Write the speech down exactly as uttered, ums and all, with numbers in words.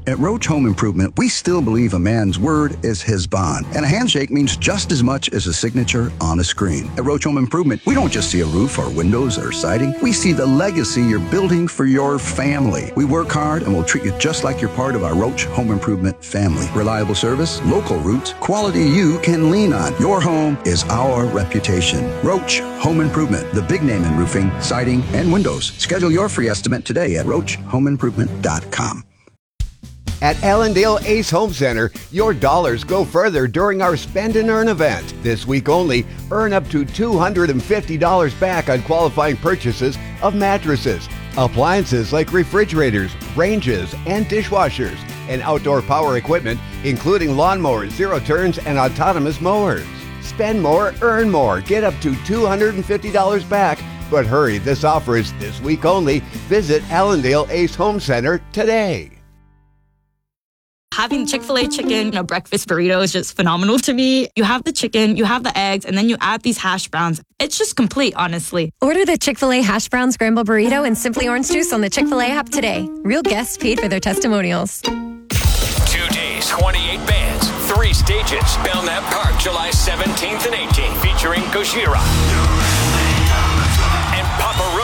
At Roach Home Improvement, we still believe a man's word is his bond, and a handshake means just as much as a signature on a screen. At Roach Home Improvement, we don't just see a roof or windows or siding. We see the legacy you're building for your family. We work hard and will treat you just like you're part of our Roach Home Improvement family. Reliable service, local roots, quality you can lean on. Your home is our reputation. Roach Home Improvement, the big name in roofing, siding, and windows. Schedule your free estimate today at roach home improvement dot com. At Allendale Ace Home Center, your dollars go further during our Spend and Earn event. This week only, earn up to two hundred fifty dollars back on qualifying purchases of mattresses, appliances like refrigerators, ranges, and dishwashers, and outdoor power equipment, including lawnmowers, zero turns, and autonomous mowers. Spend more, earn more. Get up to two hundred fifty dollars back. But hurry, this offer is this week only. Visit Allendale Ace Home Center today. Having Chick-fil-A chicken, you know, breakfast burrito is just phenomenal to me. You have the chicken, you have the eggs, and then you add these hash browns. It's just complete, honestly. Order the Chick-fil-A hash brown scramble burrito and Simply Orange Juice on the Chick-fil-A app today. Real guests paid for their testimonials. Two days, twenty-eight bands, three stages. Belknap Park, July seventeenth and eighteenth, featuring Gojira and Papa